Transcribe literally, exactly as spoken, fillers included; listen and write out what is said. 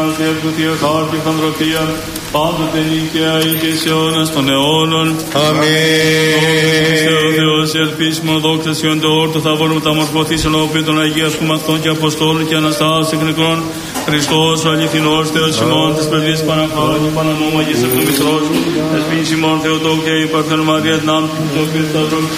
Θεία του Θεία Χάρτη Χανδροφία, πάντοτε νίκαια ή και σε αιώνας των αιώνων. Αμήν. Ο Θεός η ελπίσιμο δόξα Ιον το όρτο θα μπορούμε τα μορφωθείς ενώπιον των Αγίας του Μαθών και Αποστόλων και Αναστάσεων εκ νεκρών. Χριστός ο αληθινός Θεός ημών της Παιδείας Παναχρόν και Πανανόμαγης εκ του Μητρός. Εσπίν ημών Θεοτόκ και η Παρθενομαρία Νάμ του Σταυρού.